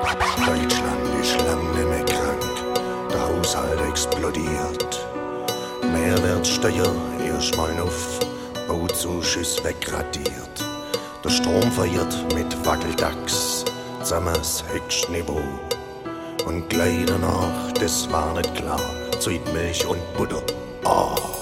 Deutschland ist lang nicht mehr krank, der Haushalt explodiert. Mehrwertsteuer erstmal auf, Bauzuschuss wegradiert. Der Strom verirrt mit Wackeldachs, zusammen das höchste Niveau. Und gleich danach, das war nicht klar, zieht Milch und Butter. Ah.